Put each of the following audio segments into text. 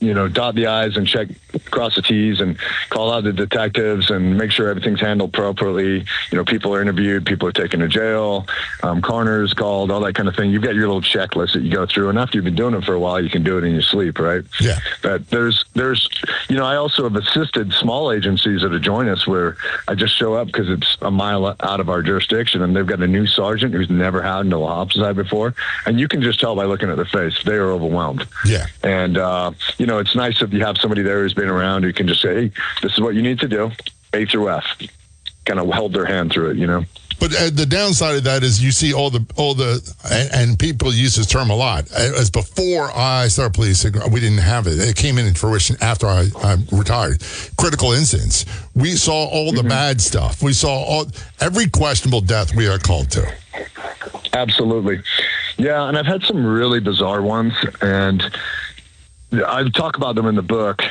dot the I's and cross the T's and call out the detectives and make sure everything's handled properly. People are interviewed, people are taken to jail, coroner's called, all that kind of thing. You've got your little checklist that you go through, and after you've been doing it for a while, you can do it in your sleep, right? Yeah. But there's I also have assisted small agencies that join us where I just show up because it's a mile out of our jurisdiction, and they've got a new sergeant who's never had no homicide before, and you can just tell by looking at their face, they are overwhelmed. Yeah. And, it's nice if you have somebody there who's been around who can just say, hey, this is what you need to do, A through F. Kind of held their hand through it, But the downside of that is you see all the and people use this term a lot. As before I started policing, we didn't have it. It came in fruition after I retired. Critical incidents. We saw all the bad stuff. We saw every questionable death we are called to. Absolutely. Yeah, and I've had some really bizarre ones, and I talk about them in the book.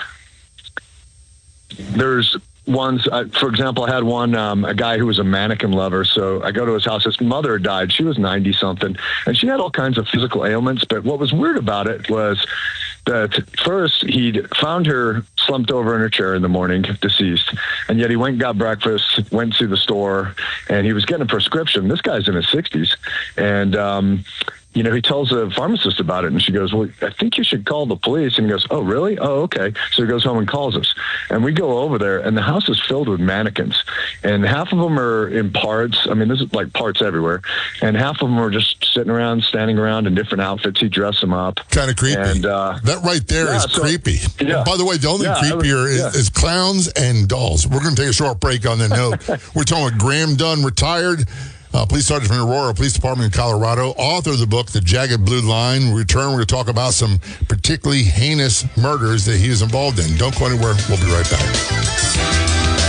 There's ones, for example, I had one, a guy who was a mannequin lover. So I go to his house. His mother had died. She was 90-something, and she had all kinds of physical ailments. But what was weird about it was that first he'd found her slumped over in her chair in the morning, deceased, and yet he went and got breakfast, went to the store, and he was getting a prescription. This guy's in his 60s, and he tells a pharmacist about it, and she goes, well, I think you should call the police. And he goes, oh, really? Oh, okay. So he goes home and calls us. And we go over there, and the house is filled with mannequins. And half of them are in parts. I mean, this is like parts everywhere. And half of them are just sitting around, standing around in different outfits. He dressed them up. Kind of creepy. And, that right there is creepy. Yeah. By the way, the only creepier is clowns and dolls. We're going to take a short break on that note. We're talking with Graham Dunn, retired police sergeant from the Aurora Police Department in Colorado, author of the book, The Jagged Blue Line. When we return, we're going to talk about some particularly heinous murders that he was involved in. Don't go anywhere. We'll be right back.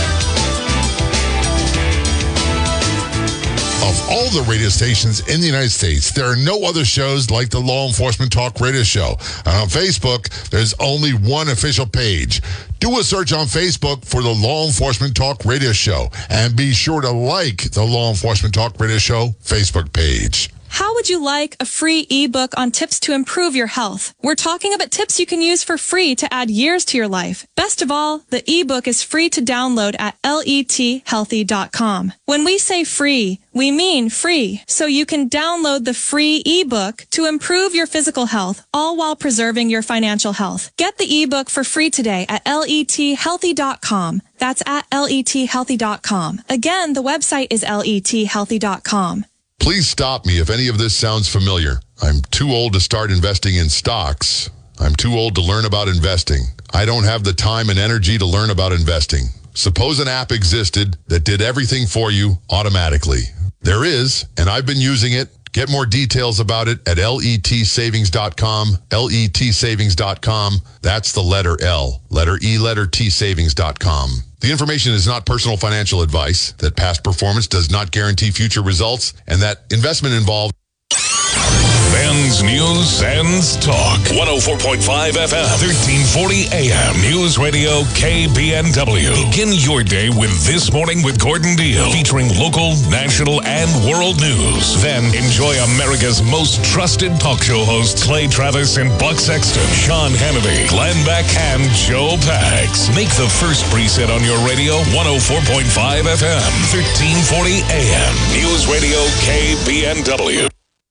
Of all the radio stations in the United States, there are no other shows like the Law Enforcement Talk Radio Show. And on Facebook, there's only one official page. Do a search on Facebook for the Law Enforcement Talk Radio Show. And be sure to like the Law Enforcement Talk Radio Show Facebook page. How would you like a free ebook on tips to improve your health? We're talking about tips you can use for free to add years to your life. Best of all, the ebook is free to download at lethealthy.com. When we say free, we mean free. So you can download the free ebook to improve your physical health, all while preserving your financial health. Get the ebook for free today at lethealthy.com. That's at lethealthy.com. Again, the website is lethealthy.com. Please stop me if any of this sounds familiar. I'm too old to start investing in stocks. I'm too old to learn about investing. I don't have the time and energy to learn about investing. Suppose an app existed that did everything for you automatically. There is, and I've been using it. Get more details about it at letsavings.com, letsavings.com. That's the letter L, letter E, letter T, savings.com. The information is not personal financial advice, that past performance does not guarantee future results, and that investment involved. Ben's News and Talk. 104.5 FM, 1340 AM. News Radio KBNW. Begin your day with This Morning with Gordon Deal, featuring local, national, and world news. Then enjoy America's most trusted talk show hosts, Clay Travis and Buck Sexton, Sean Hannity, Glenn Beck, and Joe Pags. Make the first preset on your radio 104.5 FM, 1340 AM. News Radio KBNW.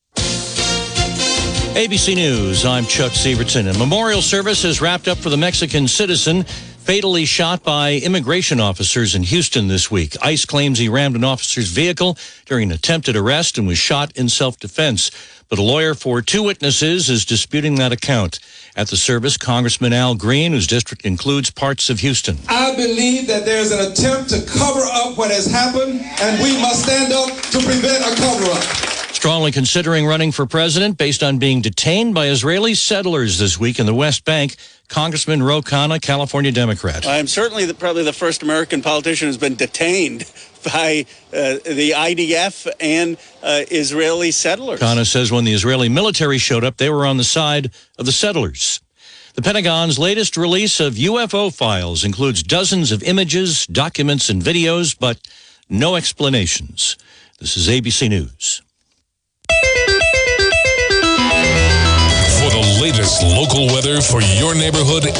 ABC News, I'm Chuck Sievertson. A memorial service has wrapped up for the Mexican citizen fatally shot by immigration officers in Houston this week. ICE claims he rammed an officer's vehicle during an attempted arrest and was shot in self-defense. But a lawyer for two witnesses is disputing that account. At the service, Congressman Al Green, whose district includes parts of Houston. I believe that there's an attempt to cover up what has happened, and we must stand up to prevent a cover-up. Strongly considering running for president based on being detained by Israeli settlers this week in the West Bank, Congressman Ro Khanna, California Democrat. I'm certainly probably the first American politician who's been detained by the IDF and Israeli settlers. Khanna says when the Israeli military showed up, they were on the side of the settlers. The Pentagon's latest release of UFO files includes dozens of images, documents, and videos, but no explanations. This is ABC News. For the latest local weather for your neighborhood